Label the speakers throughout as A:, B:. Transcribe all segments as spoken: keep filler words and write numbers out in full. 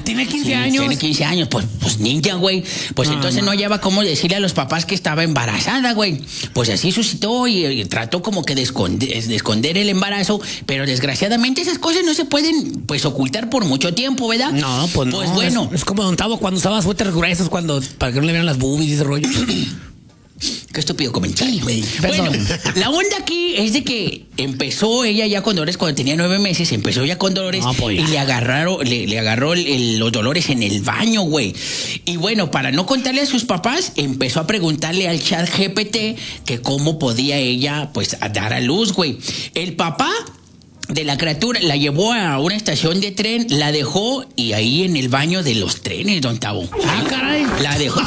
A: tiene quince
B: Sí,
A: años.
B: Tiene quince años, pues, pues ninja, güey. Pues
A: No,
B: entonces
A: no.
B: no lleva cómo decirle a los papás que estaba embarazada, güey. Pues así suscitó y, y trató como que de esconder, de esconder el embarazo, pero desgraciadamente esas cosas no se pueden, pues, ocultar por mucho tiempo, ¿verdad?
A: No, pues no.
B: Pues bueno.
A: Es, es como Don Tavo cuando usaba suéteres gruesos cuando, para que no le vieran las boobies y ese rollo.
B: Qué estúpido comentario.
A: güey.
B: Bueno,
A: Perdón.
B: la onda aquí es de que empezó ella ya con dolores cuando tenía nueve meses, empezó ya con dolores
A: No, pues,
B: y
A: ya.
B: le agarraron, le, le agarró el- el- los dolores en el baño, güey. Y bueno, para no contarle a sus papás, empezó a preguntarle al chat G P T que cómo podía ella, pues, a dar a luz, güey. El papá de la criatura la llevó a una estación de tren, la dejó y ahí en el baño de los trenes, don Tabo.
A: Ah, caray.
B: La dejó.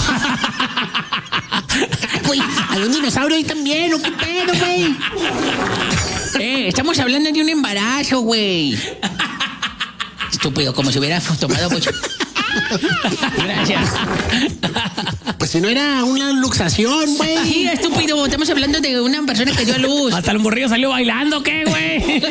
A: Güey, hay un dinosaurio ahí también, ¿o qué pedo, güey?
B: Eh, estamos hablando de un embarazo, güey. Estúpido, como si hubiera tomado mucho. Gracias.
C: Pues si no era una luxación, güey.
B: Sí, estúpido, estamos hablando de una persona que dio a luz.
A: Hasta el morrillo salió bailando, ¿qué, güey?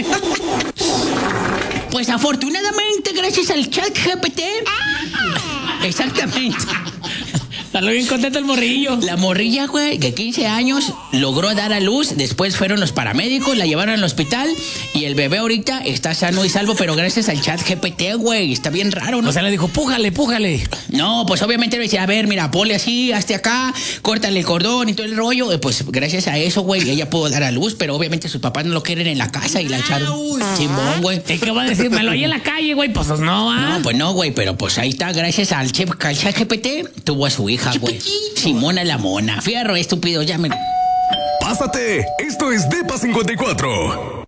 B: Pues afortunadamente, gracias al chat G P T. Exactamente.
A: Salió bien contento el morrillo.
B: La morrilla, güey, de quince años, logró dar a luz. Después fueron los paramédicos, la llevaron al hospital. Y el bebé ahorita está sano y salvo, pero gracias al chat G P T, güey. Está bien raro, ¿no?
A: O sea, le dijo, pújale, pújale.
B: No, pues obviamente le decía, a ver, mira, ponle así, hazte acá, córtale el cordón y todo el rollo. Eh, Pues gracias a eso, güey, ella pudo dar a luz, pero obviamente sus papás no lo quieren en la casa y la echaron. Simón, güey.
A: ¿Y qué va a decir? Me lo oí en la calle, güey. Pues no, ¿ah?
B: No, pues no, güey, pero pues ahí está, gracias al chat G P T, tuvo a su hija, güey. Simona la mona. Fierro, estúpido, ya me...
D: Pásate, esto es Depa cincuenta y cuatro.